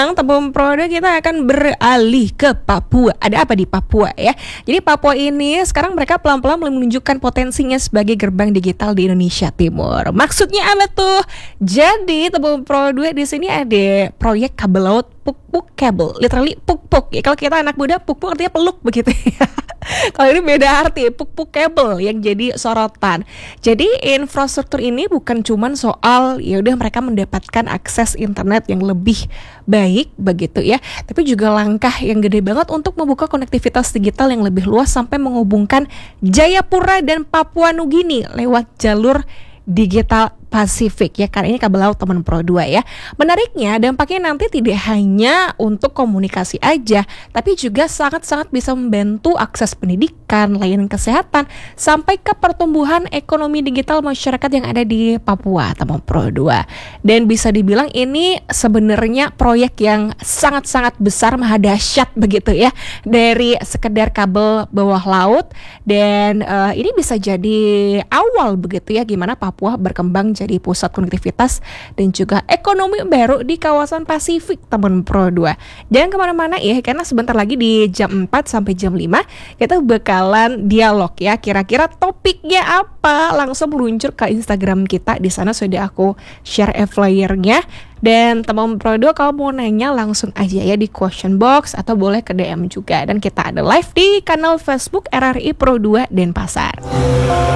sekarang Teman Pro 2 kita akan beralih ke Papua. Ada apa di Papua ya? Jadi Papua ini sekarang mereka pelan-pelan mulai menunjukkan potensinya sebagai gerbang digital di Indonesia Timur. Maksudnya apa tuh? Jadi Teman Pro 2 di sini ada proyek kabel laut Puk-Puk Cable, literally Puk-Puk. Ya, kalau kita anak muda Puk-Puk artinya peluk begitu ya. Kalau ini beda arti, Puk-Puk Cable yang jadi sorotan. Jadi infrastruktur ini bukan cuman soal ya udah mereka mendapatkan akses internet yang lebih baik begitu ya, tapi juga langkah yang gede banget untuk membuka konektivitas digital yang lebih luas sampai menghubungkan Jayapura dan Papua Nugini lewat jalur digital Pasifik ya, karena ini kabel laut Teman Pro 2 ya. Menariknya dampaknya nanti tidak hanya untuk komunikasi aja, tapi juga sangat-sangat bisa membantu akses pendidikan, layanan kesehatan, sampai ke pertumbuhan ekonomi digital masyarakat yang ada di Papua Teman Pro 2. Dan bisa dibilang ini sebenarnya proyek yang sangat-sangat besar, maha dahsyat begitu ya, dari sekedar kabel bawah laut. Dan ini bisa jadi awal begitu ya, gimana Papua berkembang jadi pusat konektivitas dan juga ekonomi baru di kawasan Pasifik Teman Pro 2. Jangan kemana-mana ya, karena sebentar lagi di jam 4 sampai jam 5 kita bakalan dialog ya. Kira-kira topiknya apa? Langsung meluncur ke Instagram kita. Di sana sudah aku share flyernya. Dan Teman Pro 2 kalau mau nanya langsung aja ya di question box atau boleh ke DM juga. Dan kita ada live di kanal Facebook RRI Pro 2 Denpasar.